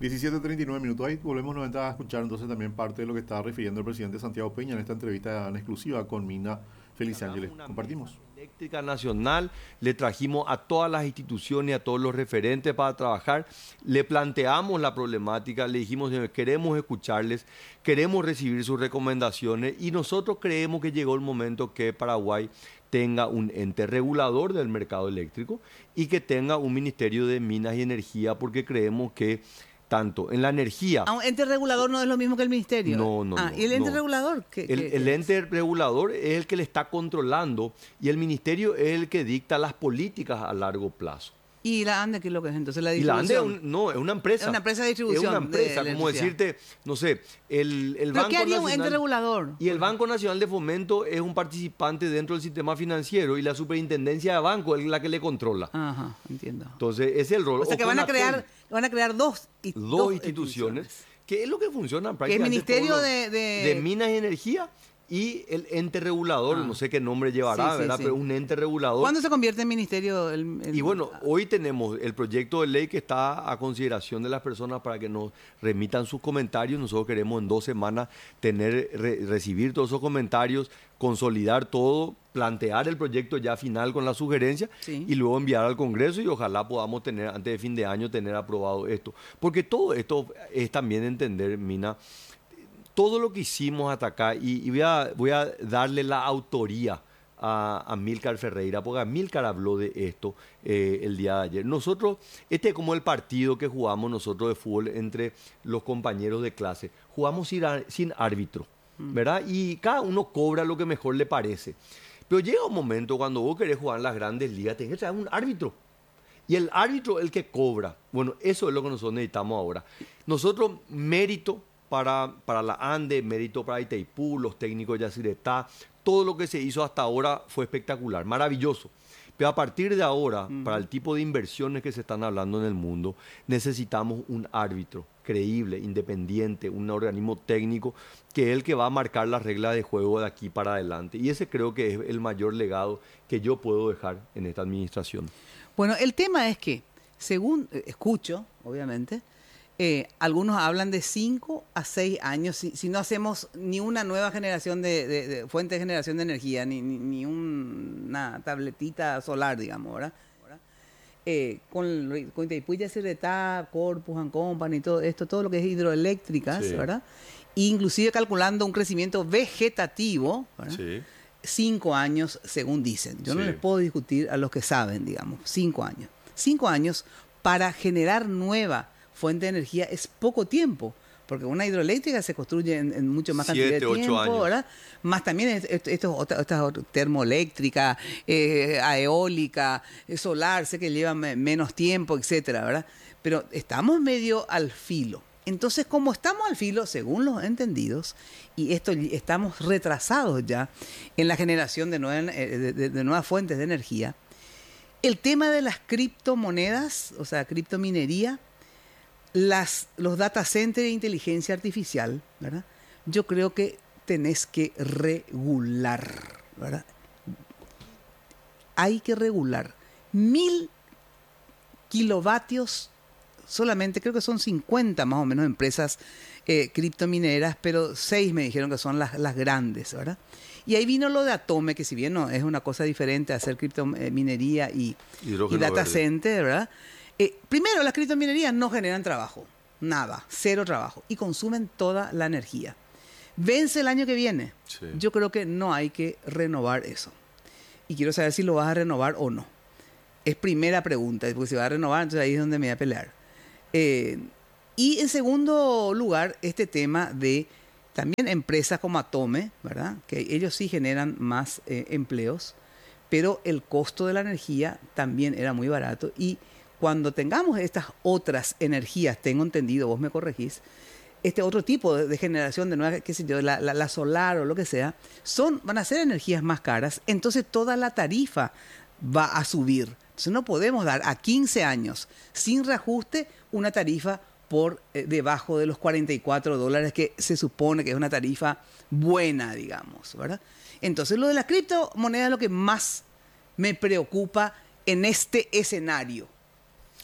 17:39. Ahí volvemos nuevamente a escuchar entonces también parte de lo que estaba refiriendo el presidente Santiago Peña en esta entrevista en exclusiva con Mina Feliciángeles. Compartimos. Eléctrica Nacional, le trajimos a todas las instituciones, a todos los referentes para trabajar, le planteamos la problemática, le dijimos, queremos escucharles, queremos recibir sus recomendaciones y nosotros creemos que llegó el momento que Paraguay tenga un ente regulador del mercado eléctrico y que tenga un Ministerio de Minas y Energía, porque creemos que tanto en la energía... Un ente regulador no es lo mismo que el ministerio. No. ¿Y el ente no. regulador? El ente regulador es el que le está controlando y el ministerio es el que dicta las políticas a largo plazo. ¿Y la ANDE qué es lo que es entonces? ¿La Y la distribución? ANDE no, es una empresa. Es una empresa de distribución. Es una empresa, de como electricidad. decirte, no sé, el ¿Pero Banco qué haría un ente Nacional... regulador? Y el Banco Nacional de Fomento es un participante dentro del sistema financiero y la superintendencia de banco es la que le controla. Ajá, entiendo. Entonces, ese es el rol. O sea que van a crear dos instituciones, que es lo que funciona Que es prácticamente. Ministerio todos de Minas y Energía y el ente regulador, no sé qué nombre llevará, Sí, ¿verdad? sí. Pero un ente regulador. ¿Cuándo se convierte en ministerio? Y bueno, hoy tenemos el proyecto de ley que está a consideración de las personas para que nos remitan sus comentarios. Nosotros queremos en 2 semanas recibir todos esos comentarios, consolidar todo, plantear el proyecto ya final con la sugerencia y luego enviar al Congreso y ojalá podamos tener, antes de fin de año, tener aprobado esto. Porque todo esto es también entender, Mina, todo lo que hicimos hasta acá, y voy a darle la autoría a Amílcar Ferreira, porque Amílcar habló de esto el día de ayer. Nosotros, este es como el partido que jugamos nosotros de fútbol entre los compañeros de clase. Jugamos sin árbitro, ¿verdad? Y cada uno cobra lo que mejor le parece. Pero llega un momento cuando vos querés jugar en las grandes ligas, tenés que traer un árbitro. Y el árbitro es el que cobra. Bueno, eso es lo que nosotros necesitamos ahora. Nosotros, mérito para la ANDE, mérito para Itaipú, los técnicos de Yacyretá, todo lo que se hizo hasta ahora fue espectacular, maravilloso. Pero a partir de ahora, para el tipo de inversiones que se están hablando en el mundo, necesitamos un árbitro creíble, independiente, un organismo técnico que es el que va a marcar las reglas de juego de aquí para adelante. Y ese creo que es el mayor legado que yo puedo dejar en esta administración. Bueno, el tema es que, según escucho, obviamente, algunos hablan de 5 a 6 años si no hacemos ni una nueva generación de fuente de generación de energía, ni una tabletita solar, digamos, ¿verdad? Con Itaipú, Yacyretá, Corpus and Company, todo esto, todo lo que es hidroeléctricas, ¿verdad? Inclusive calculando un crecimiento vegetativo, ¿verdad? 5 años, según dicen. Yo no les puedo discutir a los que saben, digamos, 5 años. 5 años para generar nueva fuente de energía es poco tiempo, porque una hidroeléctrica se construye en mucho más cantidad de tiempo, años. ¿verdad? Más también esta termoeléctrica, eólica, solar, sé que llevan menos tiempo, etcétera, ¿verdad? Pero estamos medio al filo. Entonces, como estamos al filo, según los entendidos, y estamos retrasados ya en la generación de nuevas fuentes de energía, el tema de las criptomonedas, o sea, criptominería, los data centers de inteligencia artificial, ¿verdad? Yo creo que tenés que regular, ¿verdad? Hay que regular. 1000 kilovatios solamente, creo que son 50 más o menos empresas criptomineras, pero 6 me dijeron que son las grandes, ¿verdad? Y ahí vino lo de Atome, que si bien no es una cosa diferente hacer criptominería y data center, ¿verdad? Primero, las criptominerías no generan trabajo, nada, 0 trabajo, y consumen toda la energía. Vence el año que viene. Yo creo que no hay que renovar eso. Y quiero saber si lo vas a renovar o no. Es primera pregunta, porque si vas a renovar, entonces ahí es donde me voy a pelear. Y en segundo lugar, este tema de también empresas como Atome, ¿verdad? Que ellos sí generan más empleos, pero el costo de la energía también era muy barato. Y cuando tengamos estas otras energías, tengo entendido, vos me corregís, este otro tipo de generación de nueva, qué sé yo, la solar o lo que sea, van a ser energías más caras, entonces toda la tarifa va a subir. Entonces no podemos dar a 15 años sin reajuste una tarifa por debajo de los $44, que se supone que es una tarifa buena, digamos, ¿verdad? Entonces lo de las criptomonedas es lo que más me preocupa en este escenario.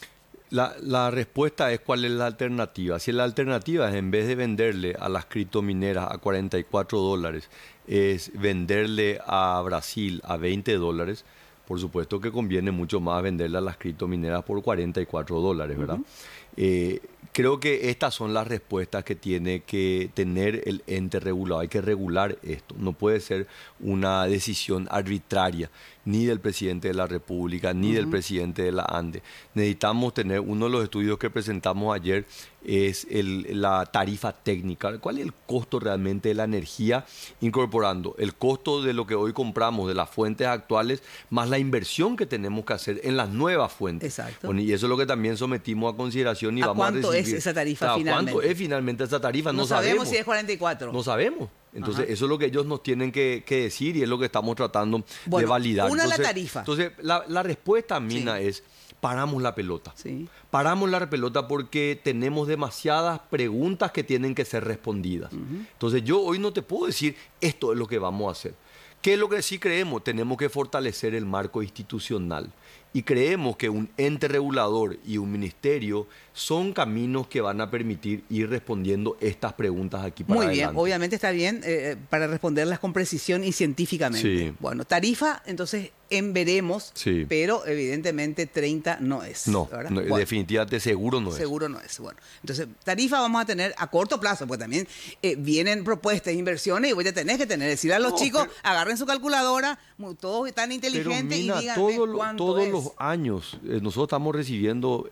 La respuesta es cuál es la alternativa. Si la alternativa es, en vez de venderle a las criptomineras a $44, es venderle a Brasil a $20, por supuesto que conviene mucho más venderle a las criptomineras por $44, ¿verdad? Creo que estas son las respuestas que tiene que tener el ente regulador. Hay que regular esto. No puede ser una decisión arbitraria ni del presidente de la República, ni del presidente de la ANDE. Necesitamos tener, uno de los estudios que presentamos ayer es la tarifa técnica. ¿Cuál es el costo realmente de la energía? Incorporando el costo de lo que hoy compramos de las fuentes actuales, más la inversión que tenemos que hacer en las nuevas fuentes. Exacto. Bueno, y eso es lo que también sometimos a consideración y vamos a recibir. ¿Cuánto es esa tarifa finalmente? ¿Cuánto es finalmente esa tarifa? No sabemos si es 44. No sabemos. Entonces, eso es lo que ellos nos tienen que decir y es lo que estamos tratando de validar. La tarifa. Entonces, la respuesta, Mina, es paramos la pelota. Sí. Paramos la pelota porque tenemos demasiadas preguntas que tienen que ser respondidas. Entonces, yo hoy no te puedo decir esto es lo que vamos a hacer. ¿Qué es lo que sí creemos? Tenemos que fortalecer el marco institucional. Y creemos que un ente regulador y un ministerio son caminos que van a permitir ir respondiendo estas preguntas aquí para adelante. Muy bien, obviamente está bien para responderlas con precisión y científicamente. Sí. Bueno, tarifa, entonces veremos, sí, pero evidentemente 30 no es. No, bueno, definitivamente seguro no es. Seguro no es. Bueno, entonces tarifa vamos a tener a corto plazo, porque también vienen propuestas, inversiones y voy a tener que decirle a los chicos, agarren su calculadora, todos tan inteligentes y díganme cuánto todos es. Los años nosotros estamos recibiendo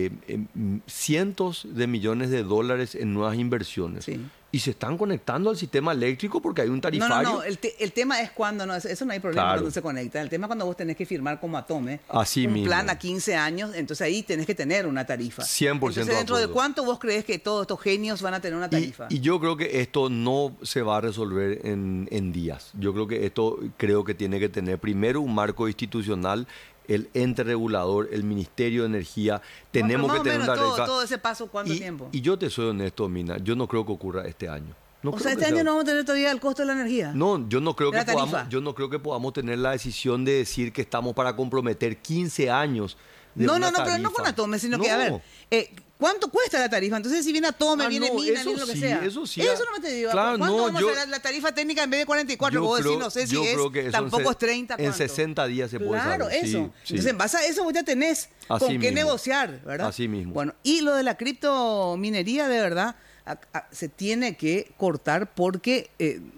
cientos de millones de dólares en nuevas inversiones. Sí. Y se están conectando al sistema eléctrico porque hay un tarifario. No, el tema es cuando, eso no hay problema, claro, cuando se conecta. El tema es cuando vos tenés que firmar como Atome así un mismo, plan a 15 años, entonces ahí tenés que tener una tarifa. 100% entonces, ¿dentro de cuánto vos crees que todos estos genios van a tener una tarifa? Y yo creo que esto no se va a resolver en días. Yo creo que esto tiene que tener primero un marco institucional, el ente regulador, el Ministerio de Energía. Tenemos que tener una tarifa. Todo ese paso, ¿cuánto tiempo? Y yo te soy honesto, Mina, yo no creo que ocurra este año. Este año no vamos a tener todavía el costo de la energía. No, yo no creo que podamos tener la decisión de decir que estamos para comprometer 15 años de una tarifa. Pero no con Atome, sino que, a ver, ¿cuánto cuesta la tarifa? Entonces, si viene Atome, viene Mina, viene lo que sea. Eso sí. Eso no me te digo. Claro, ¿Cuánto vamos a hacer la tarifa técnica en vez de 44? Vos decís, no sé si es, tampoco es 30. En 60 días se puede saber. Claro, eso. Sí. Entonces, en base a eso vos ya tenés con qué negociar, ¿verdad? Así mismo. Bueno, y lo de la criptominería, de verdad, se tiene que cortar porque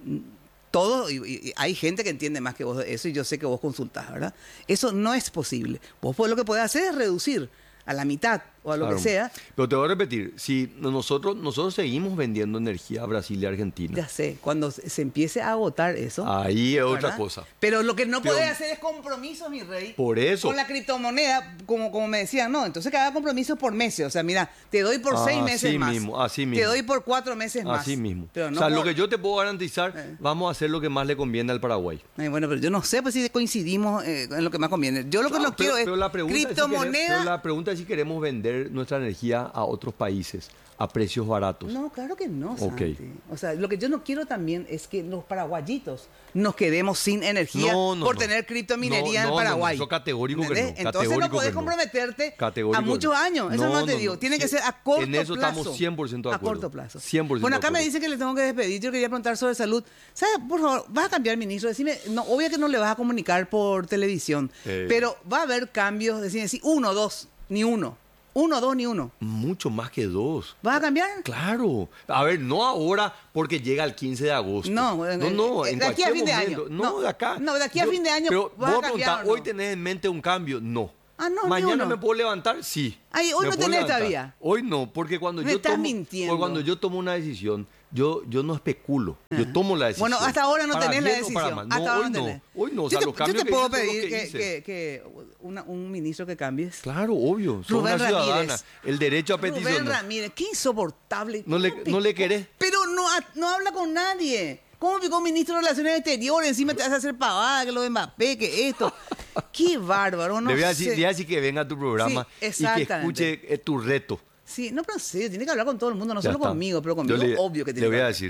todo, y hay gente que entiende más que vos de eso y yo sé que vos consultás, ¿verdad? Eso no es posible. Vos lo que podés hacer es reducir a la mitad o a lo que sea. Pero te voy a repetir, si nosotros seguimos vendiendo energía a Brasil y Argentina. Ya sé, cuando se empiece a agotar eso. Ahí es, ¿verdad?, otra cosa. Pero lo que no podés hacer es compromiso, mi rey. Por eso. Con la criptomoneda, como me decían, no, entonces que haga compromisos por meses. O sea, mira, te doy por 6 meses más. Así mismo. Te doy por 4 meses más. Así mismo. Pero no lo que yo te puedo garantizar, vamos a hacer lo que más le conviene al Paraguay. Bueno, pero yo no sé pues si coincidimos en lo que más conviene. Yo lo que no quiero es criptomoneda. Pero la pregunta es si queremos vender nuestra energía a otros países a precios baratos. No, claro que no, Santi. Okay. O sea, lo que yo no quiero también es que los paraguayitos nos quedemos sin energía por tener criptominería en el Paraguay. Eso categórico que no. Entonces categórico no podés comprometerte a muchos años. Eso no te digo. Tiene que ser a corto plazo. En eso estamos 100% de acuerdo. A corto plazo. 100% bueno, acá me dicen que le tengo que despedir. Yo quería preguntar sobre salud. ¿Sabes? Por favor, vas a cambiar, ministro. Decime, no, obvio que no le vas a comunicar por televisión, pero va a haber cambios. Decime, 1, 2, ni uno. 1, 2, ni 1. Mucho más que 2. ¿Vas a cambiar? Claro. A ver, no ahora porque llega el 15 de agosto. No, en de aquí a fin de año. No, de acá. No, de aquí a fin de año. Pero vas vos a cambiar, ¿hoy tenés en mente un cambio? No. No, ¿Mañana me puedo levantar? Sí. Hoy no tenés todavía. Hoy no, porque cuando cuando yo tomo una decisión, yo no especulo. Yo tomo la decisión. Bueno, hasta ahora no tenés la decisión. Hoy no. Yo te puedo pedir que un ministro que cambies. Claro, obvio. Sos una ciudadana. El derecho a petición. Rubén Ramírez, qué insoportable. ¿No le querés? Pero no habla con nadie. ¿Cómo picó ministro de Relaciones Exteriores? Encima te vas a hacer pavada, que lo de Mbappé, que esto. Qué bárbaro, no le voy a sé. decir que venga a tu programa y que escuche tu reto. Sí, no, pero sí, tiene que hablar con todo el mundo, no solo conmigo, pero conmigo obvio que tiene que hablar. Le voy a decir.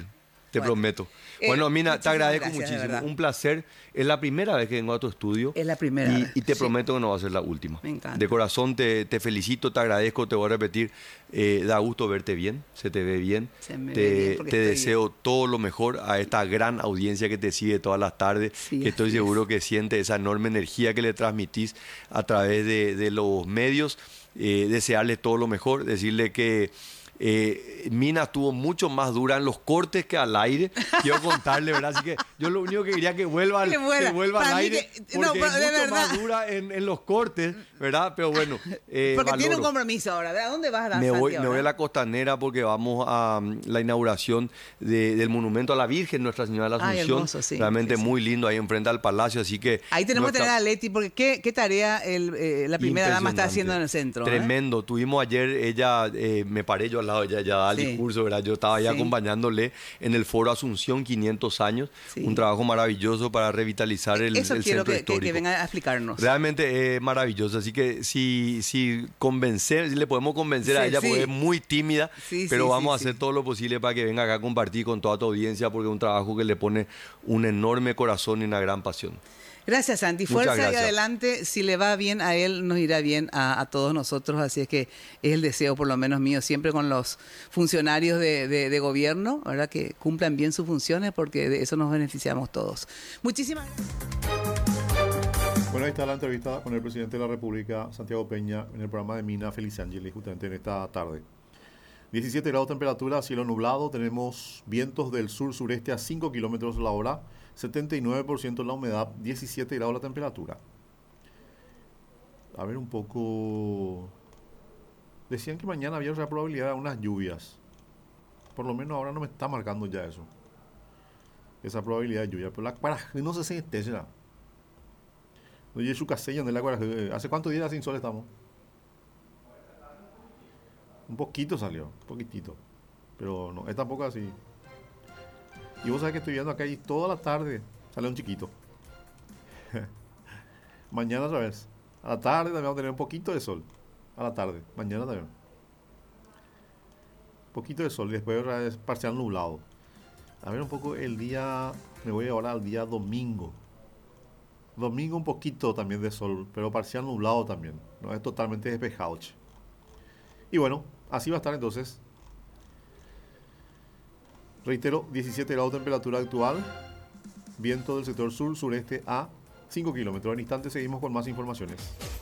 te prometo. Bueno, Mina, te agradezco muchísimo. Un placer. Es la primera vez que vengo a tu estudio. Es la primera vez. Y te prometo que no va a ser la última. Me encanta. De corazón te felicito, te agradezco, te voy a repetir. Da gusto verte bien, se te ve bien. Te deseo todo lo mejor a esta gran audiencia que te sigue todas las tardes, que estoy seguro que siente esa enorme energía que le transmitís a través de los medios. Desearle todo lo mejor, decirle que Mina estuvo mucho más dura en los cortes que al aire. Quiero contarle, ¿verdad? Así que yo lo único que quería que vuelva al aire, porque es mucho más dura en los cortes, ¿verdad? Pero bueno, porque tiene un compromiso ahora. ¿A dónde vas a dar? Me voy a la Costanera porque vamos a la inauguración del monumento a la Virgen, Nuestra Señora de la Asunción. Hermoso, sí, realmente muy lindo ahí enfrente al palacio, así que ahí tenemos que tener a Leti, porque qué tarea la primera dama está haciendo en el centro. Tremendo. Tuvimos ayer, ella me paré yo al lado, ella ya da el discurso, ¿verdad? Yo estaba ahí acompañándole en el foro Asunción 500 años, un trabajo maravilloso para revitalizar el centro histórico. Eso quiero que venga a explicarnos. Realmente es maravilloso, así que si le podemos convencer a ella, porque es muy tímida, pero vamos a hacer todo lo posible para que venga acá a compartir con toda tu audiencia, porque es un trabajo que le pone un enorme corazón y una gran pasión. Gracias, Santi. Fuerza y adelante. Si le va bien a él, nos irá bien a todos nosotros. Así es que es el deseo, por lo menos mío, siempre con los funcionarios de gobierno, ¿verdad? Que cumplan bien sus funciones, porque de eso nos beneficiamos todos. Muchísimas gracias. Bueno, ahí está la entrevista con el presidente de la República, Santiago Peña, en el programa de Mina Feliciangeli, justamente en esta tarde. 17 grados de temperatura, cielo nublado, tenemos vientos del sur-sureste a 5 kilómetros la hora, 79% la humedad, 17 grados la temperatura. A ver un poco... Decían que mañana había otra probabilidad de unas lluvias. Por lo menos ahora no me está marcando ya eso. Esa probabilidad de lluvia. Pero la Cuaraje no se siente, ¿será? Oye, su casella de la Cuaraje. ¿Hace cuántos días sin sol estamos? Un poquito salió, un poquitito. Pero no, es tampoco así. Y vos sabés que estoy viendo acá y toda la tarde sale un chiquito. Mañana otra vez. A la tarde también vamos a tener un poquito de sol. A la tarde, mañana también. Un poquito de sol y después otra vez parcial nublado. A ver un poco el día, me voy ahora al día domingo. Domingo un poquito también de sol, pero parcial nublado también. No es totalmente despejado. Y bueno, así va a estar entonces. Reitero, 17 grados de temperatura actual, viento del sector sur-sureste a 5 kilómetros. En instantes seguimos con más informaciones.